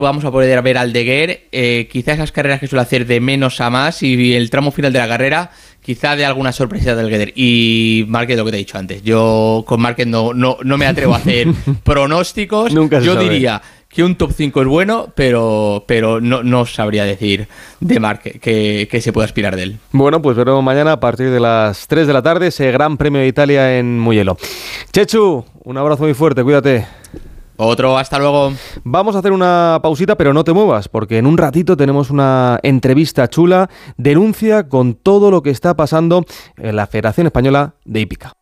vamos a poder ver al Deguer, quizás esas carreras que suele hacer de menos a más y el tramo final de la carrera, quizá de alguna sorpresa del Gueder. Y Márquez, lo que te he dicho antes, yo con Márquez no me atrevo a hacer pronósticos. Yo diría que un top 5 es bueno, pero no sabría decir de Márquez que se puede aspirar de él. Bueno, pues veremos mañana a partir de las 3 de la tarde ese Gran Premio de Italia en Mugello. Chechu, un abrazo muy fuerte, cuídate. Otro, hasta luego. Vamos a hacer una pausita, pero no te muevas, porque en un ratito tenemos una entrevista chula, denuncia con todo lo que está pasando en la Federación Española de Hípica.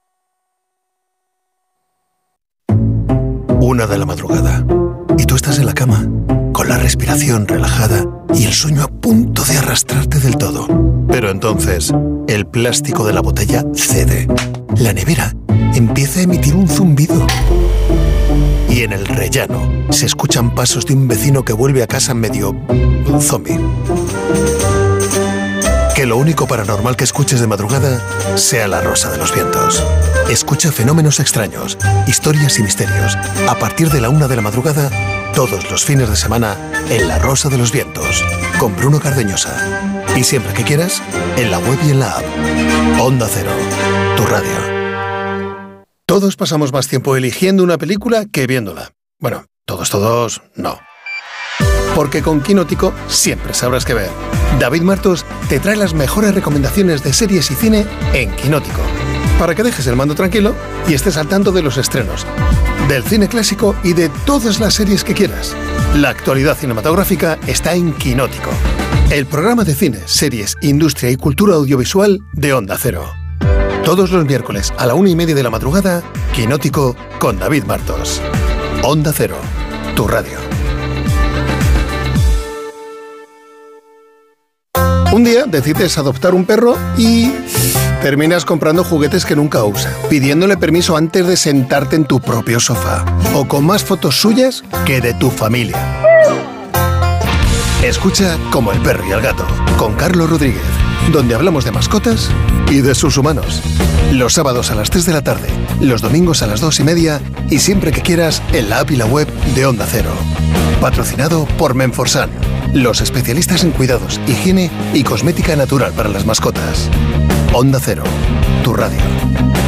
1 de la madrugada, y tú estás en la cama, con la respiración relajada y el sueño a punto de arrastrarte del todo. Pero entonces, el plástico de la botella cede. La nevera empieza a emitir un zumbido. Y en el rellano se escuchan pasos de un vecino que vuelve a casa medio zombie. Que lo único paranormal que escuches de madrugada sea La Rosa de los Vientos. Escucha fenómenos extraños, historias y misterios. A partir de la 1 de la madrugada, todos los fines de semana, en La Rosa de los Vientos, con Bruno Cardeñosa. Y siempre que quieras, en la web y en la app. Onda Cero, tu radio. Todos pasamos más tiempo eligiendo una película que viéndola. Bueno, todos, no. Porque con Quinótico siempre sabrás qué ver. David Martos te trae las mejores recomendaciones de series y cine en Quinótico. Para que dejes el mando tranquilo y estés al tanto de los estrenos, del cine clásico y de todas las series que quieras. La actualidad cinematográfica está en Quinótico. El programa de cine, series, industria y cultura audiovisual de Onda Cero. Todos los miércoles a la 1:30 de la madrugada, Quinótico con David Martos. Onda Cero, tu radio. Un día decides adoptar un perro y terminas comprando juguetes que nunca usa, pidiéndole permiso antes de sentarte en tu propio sofá, o con más fotos suyas que de tu familia. Escucha Como el perro y el gato, con Carlos Rodríguez, donde hablamos de mascotas y de sus humanos. Los sábados a las 3 de la tarde, los domingos a las 2:30 y siempre que quieras en la app y la web de Onda Cero. Patrocinado por Menforsan, los especialistas en cuidados, higiene y cosmética natural para las mascotas. Onda Cero, tu radio.